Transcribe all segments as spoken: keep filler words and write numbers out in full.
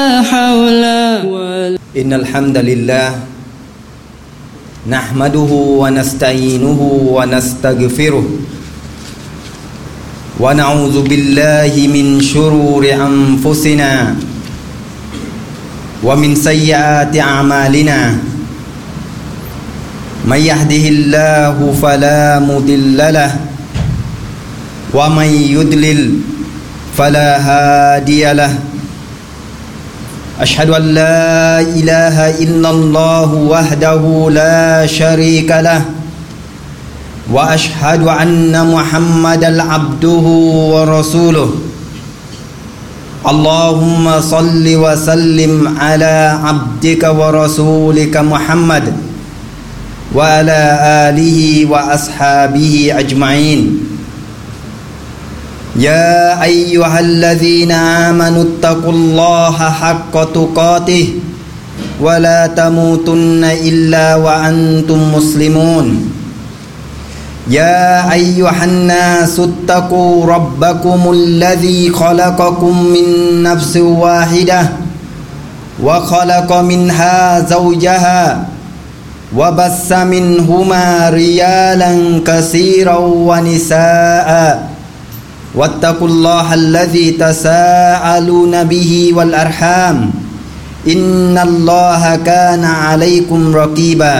حول إن الحمد لله نحمده ونستعينه ونستغفره ونعوذ بالله من شرور أنفسنا ومن سيئات أعمالنا من يهده الله فلا مضل له ومن يضلل فلا هادي له أشهد أن لا إله إلا الله وحده لا شريك له وأشهد أن محمدا عبده ورسوله اللهم صل وسلم على عبدك ورسولك محمد وعلى آله وأصحابه أجمعين يا أيها الذين آمنوا اتقوا الله حق تقاته ولا تموتن إلا وأنتم مسلمون يا أيها الناس اتقوا ربكم الذي خلقكم من نفس واحدة وخلق منها زوجها وبث منهما رجالا كثيرا ونساء واتقوا الله الذي تساءلون به والأرحام إن الله كان عليكم رقيبا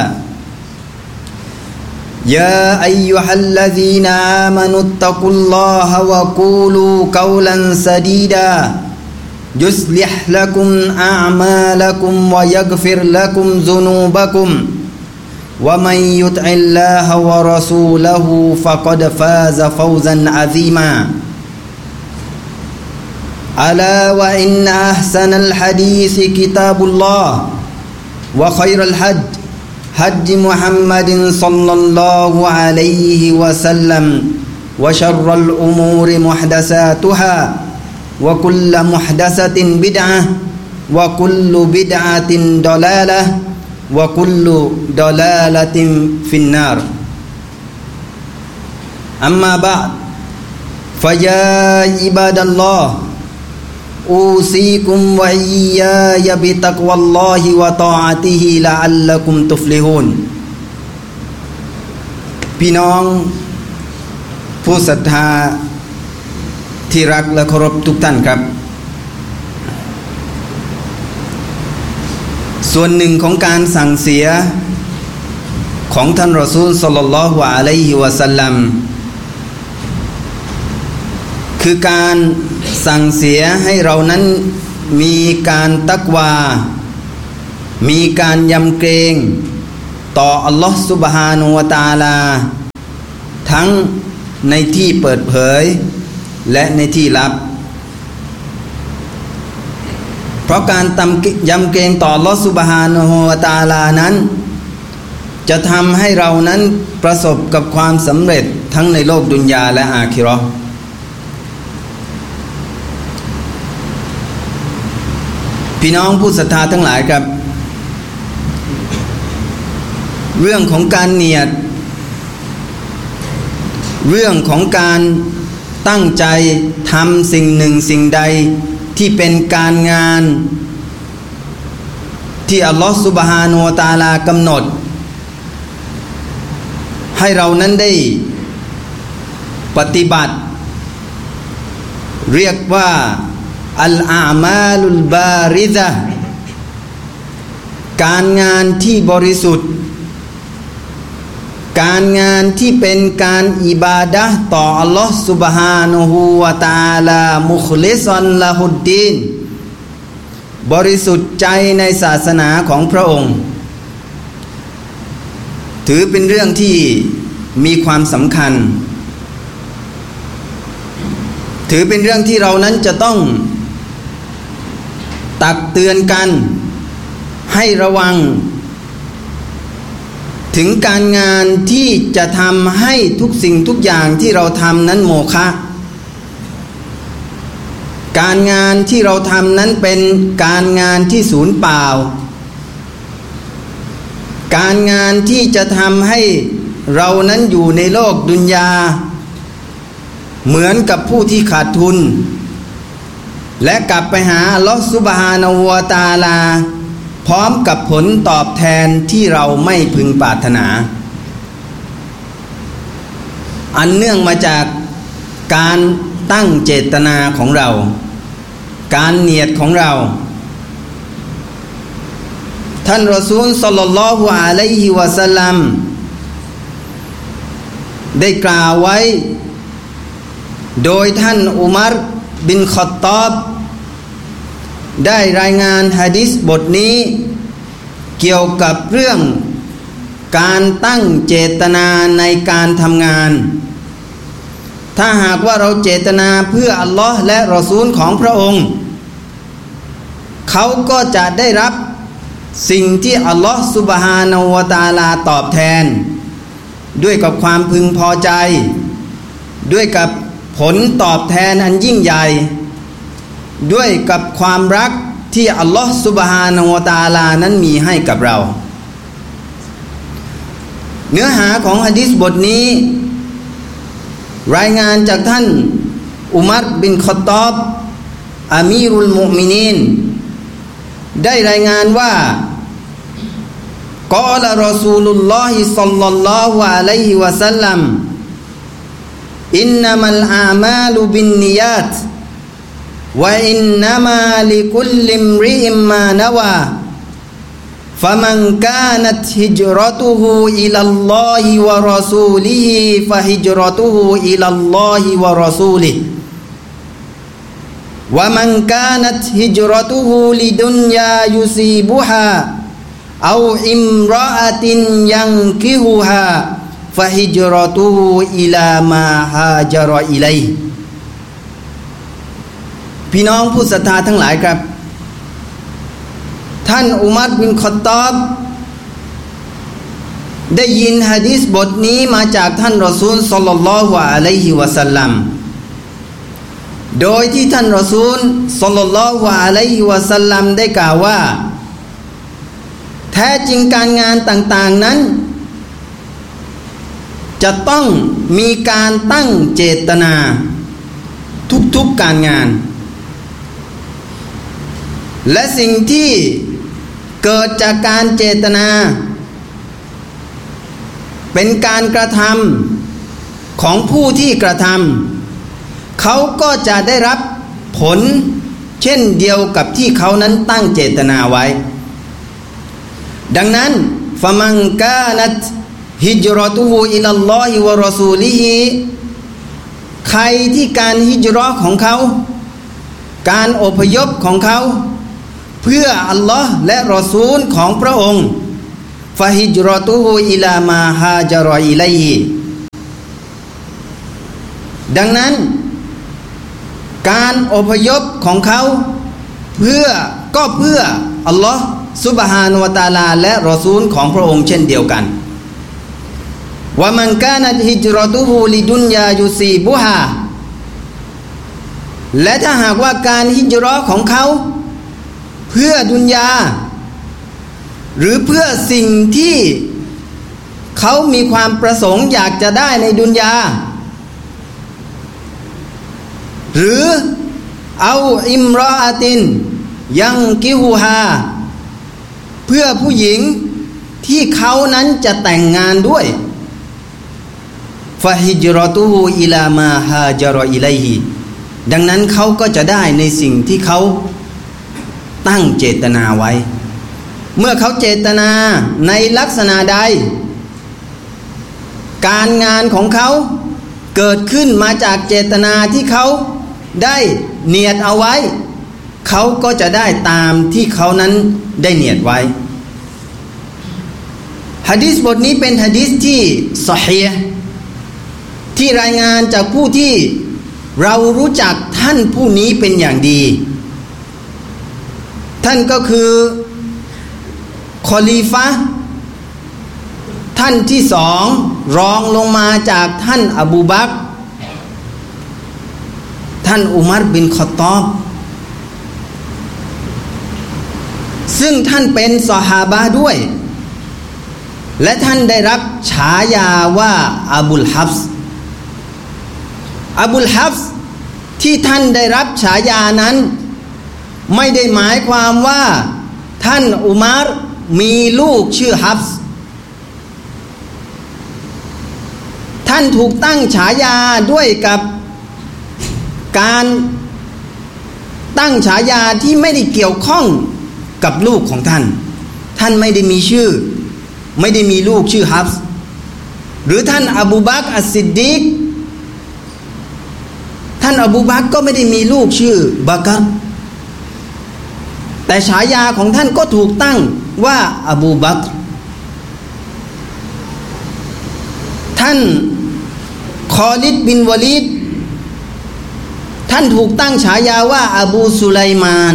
يا أيها الذين آمنوا اتقوا الله وقولوا قولا سديدا يصلح لكم أعمالكم ويغفر لكم ذنوبكم ومن يطع الله ورسوله فقد فاز فوزا عظيما ألا وإن أحسن الحديث كتاب الله وخير الهدي هدي محمد صلى الله عليه وسلم وشر الأمور محدثاتها وكل محدثة بدعة وكل بدعة ضلالة وكل ضلالة في النار أما بعد فيا عباد الله أوصيكم وإياي بتقوى الله وطاعته لعلكم تفلحون พี่น้องผู้ศรัทธาที่รักและเคารพทุกท่านครับส่วนหนึ่งของการสั่งเสียของท่านรอซูลศ็อลลัลลอฮุอะลัยฮิวะซัลลัมคือการสั่งเสียให้เรานั้นมีการตักวามีการยำเกรงต่ออัลลอฮฺซุบฮานะฮูวะตะอาลาทั้งในที่เปิดเผยและในที่ลับเพราะการยำเกรงต่ออัลลอฮฺซุบฮานะฮูวะตะอาลานั้นจะทำให้เรานั้นประสบกับความสำเร็จทั้งในโลกดุนยาและอาคิเราะห์พี่น้องผู้ศรัทธาทั้งหลายครับเรื่องของการเนียดเรื่องของการตั้งใจทำสิ่งหนึ่งสิ่งใดที่เป็นการงานที่อัลลอฮฺซุบฮานะฮูวะตะอาลากำหนดให้เรานั้นได้ปฏิบัติเรียกว่าอัลอามาลุลบาริซะห์การงานที่บริสุทธิ์การงานที่เป็นการอิบาดะห์ต่ออัลลอฮฺซุบฮานะฮูวะตะอาลามุคลิซันละฮุดดีนบริสุทธิ์ใจในศาสนาของพระองค์ถือเป็นเรื่องที่มีความสำคัญถือเป็นเรื่องที่เรานั้นจะต้องตักเตือนกันให้ระวังถึงการงานที่จะทำให้ทุกสิ่งทุกอย่างที่เราทำนั้นโมฆะการงานที่เราทำนั้นเป็นการงานที่สูญเปล่าการงานที่จะทำให้เรานั้นอยู่ในโลกดุนยาเหมือนกับผู้ที่ขาดทุนและกลับไปหาอัลลอฮฺซุบฮานะฮูวะตะอาลาพร้อมกับผลตอบแทนที่เราไม่พึงปรารถนาอันเนื่องมาจากการตั้งเจตนาของเราการเนียดของเราท่านรอซูลศ็อลลัลลอฮุอะลัยฮิวะซัลลัมได้กล่าวไว้โดยท่านอุมัรบินค็อฏฏอบได้รายงานหะดีษบทนี้เกี่ยวกับเรื่องการตั้งเจตนาในการทำงานถ้าหากว่าเราเจตนาเพื่ออัลลอฮ์และรอซูลของพระองค์เขาก็จะได้รับสิ่งที่อัลลอฮ์ซุบฮานะฮูวะตะอาลาตอบแทนด้วยกับความพึงพอใจด้วยกับผลตอบแทนอันยิ่งใหญ่ด้วยกับความรักที่อัลลอฮ์ซุบฮานะฮูวะตะอาลานั้นมีให้กับเราเนื้อหาของหะดีษบทนี้รายงานจากท่านอุมัรบินค็อฏฏอบอามีรุลมุอ์มินีนได้รายงานว่ากอลารอซูลุลลอฮิศ็อลลัลลอฮุอะลัยฮิวะซัลลัมอินนัมัลอามาลุบินนิยาตวะอินนัมาลิคุลลิมริอิมมานาวาฟะมันกานัตฮิจเราะตุฮูอิลัลลอฮิวะรอซูลิฮิฟะฮิจเราะตุฮูอิลัลลอฮิวะรอซูลิฮิวะมันกานัตฮิจเราะตุฮูลิดุนยายุซีบุฮาเอาอิมรออะตินยังกิฮุฮาฟะฮิจเราะตุฮูอิลามาฮาจารออิลัยฮิพี่น้องผู้ศรัทธาทั้งหลายครับท่านอุมัรบินค็อฏฏอบได้ยินหะดีษบทนี้มาจากท่านรอซูลศ็อลลัลลอฮุอะลัยฮิวะซัลลัมโดยที่ท่านรอซูลศ็อลลัลลอฮุอะลัยฮิวะซัลลัมได้กล่าวว่าแท้จริงการงานต่างๆนั้นจะต้องมีการตั้งเจตนาทุกๆการงานและสิ่งที่เกิดจากการเจตนาเป็นการกระทำของผู้ที่กระทำเขาก็จะได้รับผลเช่นเดียวกับที่เขานั้นตั้งเจตนาไว้ดังนั้นฟะมันกานัตฮิจเราะตุฮูอิลัลลอฮิวะรอซูลิฮิใครที่การฮิจเราะห์ของเขาการอพยพของเขาเพื่ออัลลอฮ์และรอซูลของพระองค์ฟะฮิจเราะตุฮูอิลามาฮาจารออิลัยฮิดังนั้นการอพยพของเขาเพื่อก็เพื่ออัลลอฮ์ซุบฮานะฮูวะตะอาลาและรอซูลของพระองค์เช่นเดียวกันวะมันกานัตฮิจเราะตุฮูลิดุนยายุซีบุฮาและถ้าหากว่าการฮิจเราะห์ของเขาเพื่อดุนยาหรือเพื่อสิ่งที่เขามีความประสงค์อยากจะได้ในดุนยาหรือเอาอิมรออะตินยังกิฮูฮาเพื่อผู้หญิงที่เขานั้นจะแต่งงานด้วยฟะฮิจเราะตุฮูอิลามาฮาจารออิลัยฮิดังนั้นเขาก็จะได้ในสิ่งที่เขาตั้งเจตนาไว้เมื่อเขาเจตนาในลักษณะใดการงานของเขาเกิดขึ้นมาจากเจตนาที่เขาได้เนียดเอาไว้เขาก็จะได้ตามที่เขานั้นได้เนียดไว้หะดีษบทนี้เป็นหะดีษที่ซอฮีฮ์ที่รายงานจากผู้ที่เรารู้จักท่านผู้นี้เป็นอย่างดีท่านก็คือคอลีฟะห์ท่านที่สองรองลงมาจากท่านอบูบักรท่านอุมัรบินค็อฏฏอบซึ่งท่านเป็นซอฮาบะห์ด้วยและท่านได้รับฉายาว่าอบุลฮับส์อบุลฮับส์ที่ท่านได้รับฉายานั้นไม่ได้หมายความว่าท่านอุมัรมีลูกชื่อฮับส์ท่านถูกตั้งฉายาด้วยกับการตั้งฉายาที่ไม่ได้เกี่ยวข้องกับลูกของท่านท่านไม่ได้มีชื่อไม่ได้มีลูกชื่อฮับส์หรือท่านอบูบักรอัสซิดดีกท่านอบูบักรก็ไม่ได้มีลูกชื่อบักรแต่ฉายาของท่านก็ถูกตั้งว่าอบูบักรท่านคอลิดบินวะลีดท่านถูกตั้งฉายาว่าอบูสุไลมาน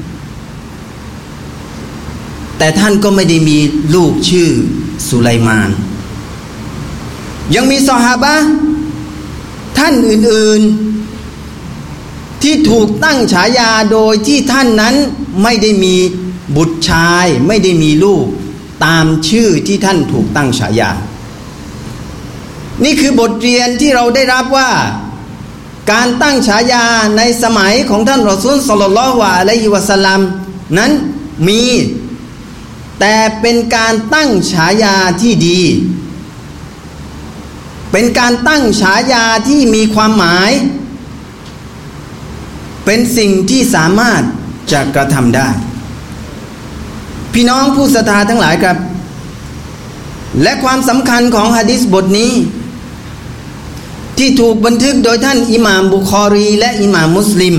แต่ท่านก็ไม่ได้มีลูกชื่อสุไลมานยังมีซอฮาบะห์ท่านอื่นๆที่ถูกตั้งฉายาโดยที่ท่านนั้นไม่ได้มีบุตรชายไม่ได้มีลูกตามชื่อที่ท่านถูกตั้งฉายานี่คือบทเรียนที่เราได้รับว่าการตั้งฉายาในสมัยของท่านรอซูลศ็อลลัลลอฮุอะลัยฮิวะซัลลัมนั้นมีแต่เป็นการตั้งฉายาที่ดีเป็นการตั้งฉายาที่มีความหมายเป็นสิ่งที่สามารถจะกระทำได้พี่น้องผู้ศรัทธาทั้งหลายครับและความสำคัญของหะดีษบทนี้ที่ถูกบันทึกโดยท่านอิหม่ามบุคอรีและอิหม่ามมุสลิม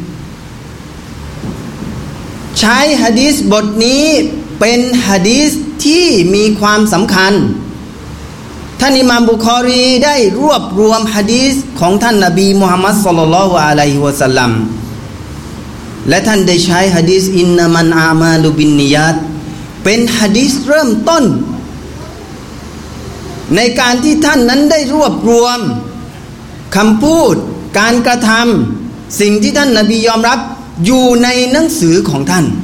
ใช้หะดีษบทนี้เป็นหะดีษที่มีความสำคัญท่านอิหม่ามบุคอรีได้รวบรวมหะดีษของท่านนบีมุฮัมมัดศ็อลลัลลอฮุอะลัยฮิวะซัลลัมและท่านได้ใช้หะดีษอินนามันอามาลุบินนิยาตเป็นหะดีษเริ่มต้นในการที่ท่านนั้นได้รวบรวมคำพูดการกระทำสิ่งที่ท่านนบียอมรับอยู่ในหนังสือของท่าน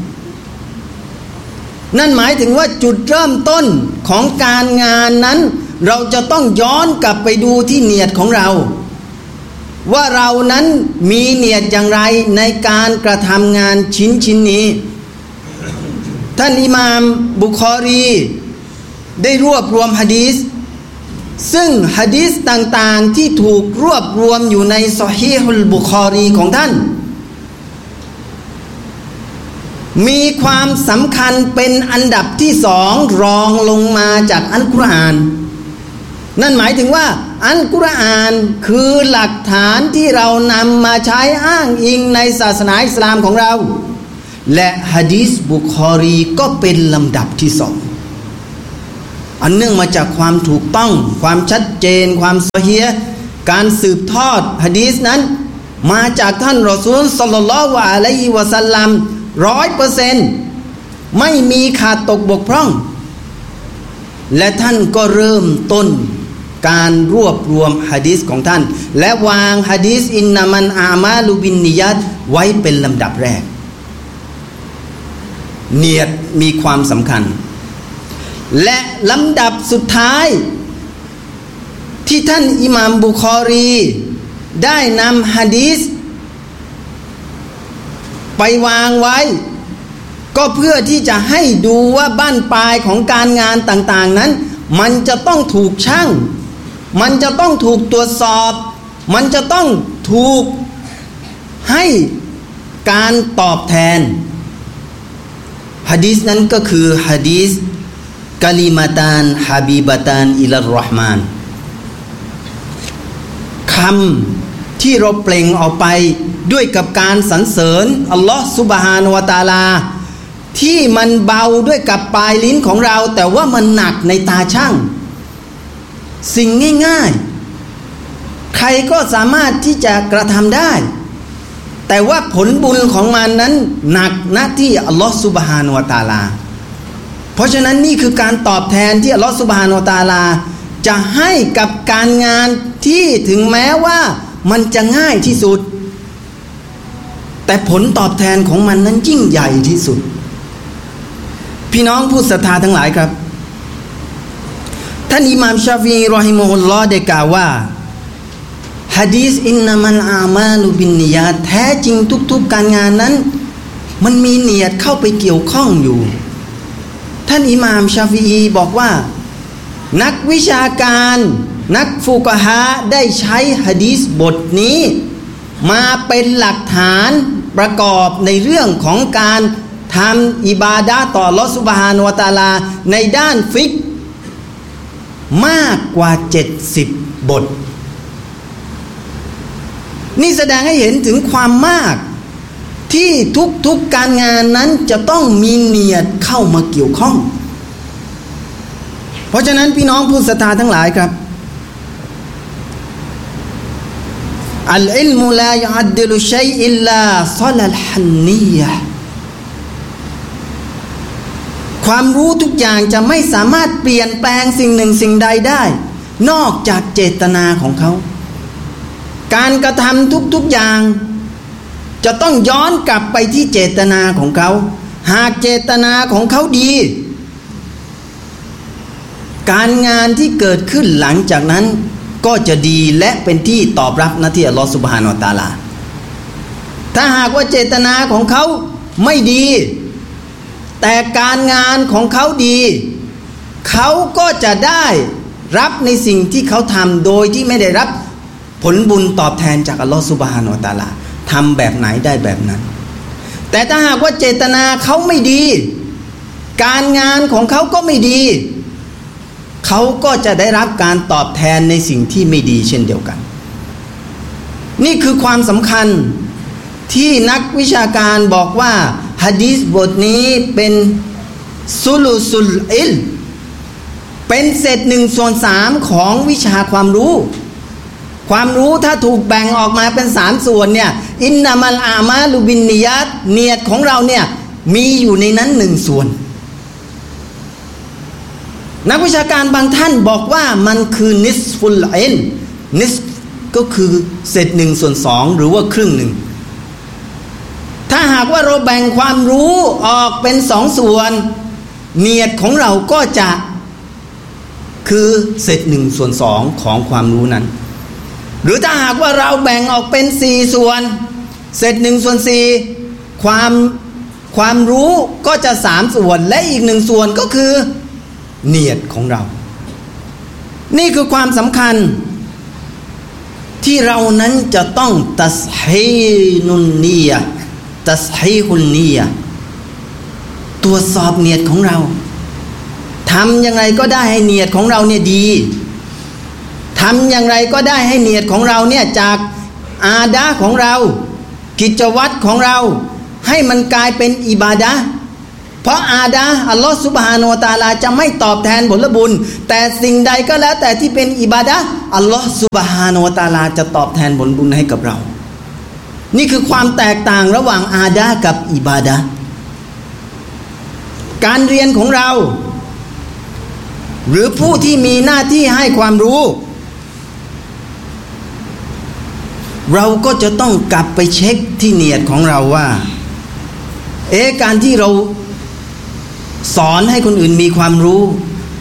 นั่นหมายถึงว่าจุดเริ่มต้นของการงานนั้นเราจะต้องย้อนกลับไปดูที่เนียดของเราว่าเรานั้นมีเนียดอย่างไรในการกระทำงานชิ้นชิ้นนี้ท่านอิหม่ามบุคอรีได้รวบรวมหะดีษซึ่งหะดีษต่างๆที่ถูกรวบรวมอยู่ในซอฮีฮุลบุคอรีของท่านมีความสำคัญเป็นอันดับที่สองรองลงมาจากอัลกุรอานนั่นหมายถึงว่าอัลกุรอานคือหลักฐานที่เรานำมาใช้อ้างอิงในศาสนาอิสลามของเราและหะดีษบุคอรีก็เป็นลำดับที่สองอันเนื่องมาจากความถูกต้องความชัดเจนความซอฮีฮ์การสืบทอดหะดีษนั้นมาจากท่านรอซูลศ็อลลัลลอฮุอะลัยฮิวะซัลลัม ร้อยเปอร์เซ็นต์ไม่มีขาดตกบกพร่องและท่านก็เริ่มต้นการรวบรวมหะดีษของท่านและวางหะดีษอินนามันอามาลุบินนิยาตไว้เป็นลำดับแรกเนียดมีความสำคัญและลำดับสุดท้ายที่ท่านอิหม่ามบุคอรีได้นำหะดีษไปวางไว้ก็เพื่อที่จะให้ดูว่าบั้นปลายของการงานต่างๆนั้นมันจะต้องถูกชั่งมันจะต้องถูกตรวจสอบมันจะต้องถูกให้การตอบแทนหะดีษนั้นก็คือหะดีษกะลิมาตานฮะบีบะตานอิลัรเราะห์มานคำที่เราเปล่งออกไปด้วยกับการสรรเสริญอัลลอฮฺซุบฮานะฮูวะตะอาลาที่มันเบาด้วยกับปลายลิ้นของเราแต่ว่ามันหนักในตาช่างสิ่งง่ายๆใครก็สามารถที่จะกระทำได้แต่ว่าผลบุญของมันนั้นหนักณที่อัลลอฮฺซุบฮานะฮูวะตะอาลาเพราะฉะนั้นนี่คือการตอบแทนที่อัลลอฮฺซุบฮานะฮูวะตะอาลาจะให้กับการงานที่ถึงแม้ว่ามันจะง่ายที่สุดแต่ผลตอบแทนของมันนั้นยิ่งใหญ่ที่สุดพี่น้องผู้ศรัทธาทั้งหลายครับท่านอิหม่ามชาฟีอีรอฮิมะฮุลลอฮ์ได้กล่าวว่าหะดีษอินนามัลอามาลุบินนิยาตแท้จริงทุกๆการงานนั้นมันมีเนียดเข้าไปเกี่ยวข้องอยู่ท่านอิหม่ามชาฟิอีบอกว่านักวิชาการนักฟุกะฮะได้ใช้หะดีษบทนี้มาเป็นหลักฐานประกอบในเรื่องของการทำอิบาดะห์ต่ออัลเลาะห์ซุบฮานะฮูวะตะอาลาในด้านฟิกห์มากกว่าเจ็ดสิบบทนี่แสดงให้เห็นถึงความมากที่ทุกๆการงานนั้นจะต้องมีเนียดเข้ามาเกี่ยวข้องเพราะฉะนั้นพี่น้องผู้ศรัทธาทั้งหลายครับอัลอิลมุลายัดดิลุชัยอิลลาศอลัลฮันนียะห์ความรู้ทุกอย่างจะไม่สามารถเปลี่ยนแปลงสิ่งหนึ่งสิ่งใดได้นอกจากเจตนาของเขาการกระทำทุกๆอย่างจะต้องย้อนกลับไปที่เจตนาของเขาหากเจตนาของเขาดีการงานที่เกิดขึ้นหลังจากนั้นก็จะดีและเป็นที่ตอบรับหน้าที่อัลลอฮฺซุบฮานะฮูวะตะอาลาถ้าหากว่าเจตนาของเขาไม่ดีแต่การงานของเขาดีเขาก็จะได้รับในสิ่งที่เขาทำโดยที่ไม่ได้รับผลบุญตอบแทนจากอัลลอฮฺซุบฮานะฮูวะตะอาลาทำแบบไหนได้แบบนั้นแต่ถ้าหากว่าเจตนาเขาไม่ดีการงานของเขาก็ไม่ดีเขาก็จะได้รับการตอบแทนในสิ่งที่ไม่ดีเช่นเดียวกันนี่คือความสำคัญที่นักวิชาการบอกว่าหะดีษบทนี้เป็นซุลุสุลอิลเป็นเศษหนึ่งส่วนสามของวิชาความรู้ความรู้ถ้าถูกแบ่งออกมาเป็นสามส่วนเนี่ยอินนามัลอามาลุบินนิยัตเนียดของเราเนี่ยมีอยู่ในนั้นหนึ่งส่วนนักวิชาการบางท่านบอกว่ามันคือนิสฟุลอิลนิสก็คือเศษหนึ่งส่วนสองหรือว่าครึ่งหนึ่งถ้าหากว่าเราแบ่งความรู้ออกเป็นสองส่วนเนียดของเราก็จะคือเศษหนึ่งส่วนสองของความรู้นั้นหรือถ้าหากว่าเราแบ่งออกเป็นสี่ส่วนเศษหนึ่งส่วนสี่ความความรู้ก็จะสามส่วนและอีกหนึ่งส่วนก็คือเนียดของเรานี่คือความสำคัญที่เรานั้นจะต้องตัสฮีนุนนียะตัสฮีฮุนนียะตรวจสอบเนียดของเราทำยังไงก็ได้ให้เนียดของเราเนี่ยดีทำอย่างไรก็ได้ให้เนียดของเราเนี่ยจากอาดะห์ของเรากิจวัตรของเราให้มันกลายเป็นอิบาดะห์เพราะอาดะห์อัลลอฮฺซุบฮานะฮูวะตะอาลาจะไม่ตอบแทนผลบุญแต่สิ่งใดก็แล้วแต่ที่เป็นอิบาดะห์อัลลอฮฺซุบฮานะฮูวะตะอาลาจะตอบแทนผลบุญให้กับเรานี่คือความแตกต่างระหว่างอาดะห์กับอิบาดะห์การเรียนของเราหรือผู้ที่มีหน้าที่ให้ความรู้เราก็จะต้องกลับไปเช็คที่เนียดของเราว่าเอ๊ะการที่เราสอนให้คนอื่นมีความรู้